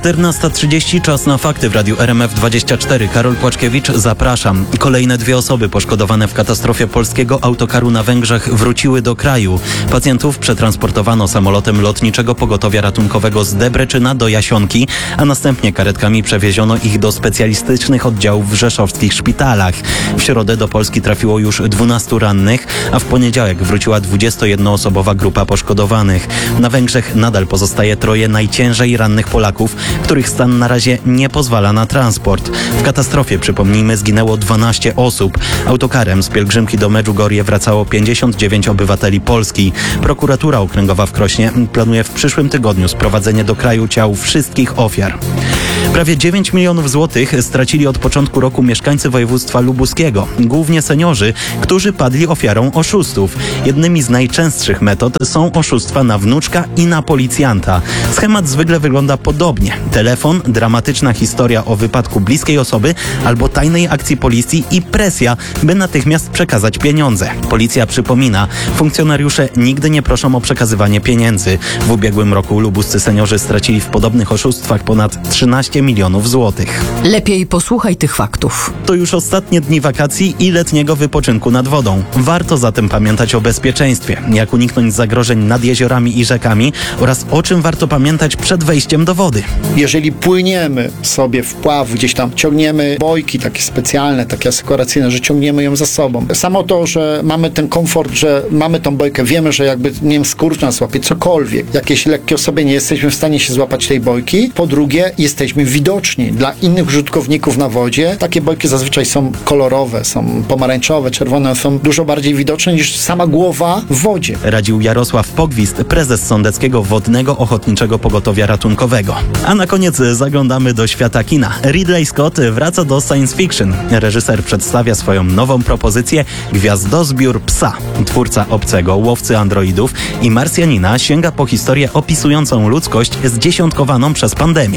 14:30, czas na fakty w radiu RMF24. Karol Płaczkiewicz, zapraszam. Kolejne 2 osoby poszkodowane w katastrofie polskiego autokaru na Węgrzech wróciły do kraju. Pacjentów przetransportowano samolotem lotniczego pogotowia ratunkowego z Debreczyna do Jasionki, a następnie karetkami przewieziono ich do specjalistycznych oddziałów w rzeszowskich szpitalach. W środę do Polski trafiło już 12 rannych, a w poniedziałek wróciła 21-osobowa grupa poszkodowanych. Na Węgrzech nadal pozostaje 3 najciężej rannych Polaków, których stan na razie nie pozwala na transport. W katastrofie, przypomnijmy, zginęło 12 osób. Autokarem z pielgrzymki do Medjugorje wracało 59 obywateli Polski. Prokuratura Okręgowa w Krośnie planuje w przyszłym tygodniu sprowadzenie do kraju ciał wszystkich ofiar. Prawie 9 milionów złotych stracili od początku roku mieszkańcy województwa lubuskiego, głównie seniorzy, którzy padli ofiarą oszustów. Jednymi z najczęstszych metod są oszustwa na wnuczka i na policjanta. Schemat zwykle wygląda podobnie. Telefon, dramatyczna historia o wypadku bliskiej osoby albo tajnej akcji policji i presja, by natychmiast przekazać pieniądze. Policja przypomina, funkcjonariusze nigdy nie proszą o przekazywanie pieniędzy. W ubiegłym roku lubuscy seniorzy stracili w podobnych oszustwach ponad 13 milionów złotych. Lepiej posłuchaj tych faktów. To już ostatnie dni wakacji i letniego wypoczynku nad wodą. Warto zatem pamiętać o bezpieczeństwie, jak uniknąć zagrożeń nad jeziorami i rzekami oraz o czym warto pamiętać przed wejściem do wody. Jeżeli płyniemy sobie w pław, gdzieś tam ciągniemy bojki takie specjalne, takie asekuracyjne, że ciągniemy ją za sobą. Samo to, że mamy ten komfort, że mamy tą bojkę, wiemy, że jakby, nie wiem, skurcz nas łapie, cokolwiek, jakieś lekkie osoby, nie jesteśmy w stanie się złapać tej bojki. Po drugie, jesteśmy widoczni dla innych użytkowników na wodzie. Takie bojki zazwyczaj są kolorowe, są pomarańczowe, czerwone, są dużo bardziej widoczne niż sama głowa w wodzie. Radził Jarosław Pogwizd, prezes Sądeckiego Wodnego Ochotniczego Pogotowia Ratunkowego. A na koniec zaglądamy do świata kina. Ridley Scott wraca do science fiction. Reżyser przedstawia swoją nową propozycję Gwiazdozbiór psa. Twórca Obcego, Łowcy androidów i Marsjanina sięga po historię opisującą ludzkość zdziesiątkowaną przez pandemię.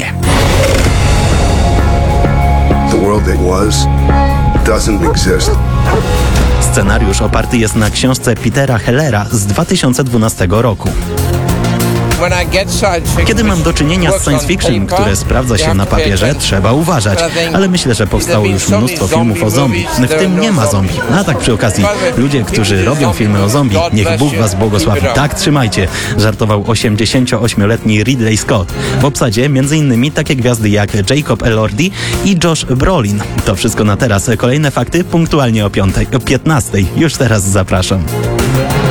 The world that was doesn't exist. Scenariusz oparty jest na książce Petera Hellera z 2012 roku. Kiedy mam do czynienia z science fiction, które sprawdza się na papierze, trzeba uważać. Ale myślę, że powstało już mnóstwo filmów o zombie. W tym nie ma zombie. A tak przy okazji, ludzie, którzy robią filmy o zombie, niech Bóg was błogosławi. Tak, trzymajcie, żartował 88-letni Ridley Scott. W obsadzie m.in. takie gwiazdy jak Jacob Elordi i Josh Brolin. To wszystko na teraz. Kolejne fakty punktualnie o 15:00. Już teraz zapraszam.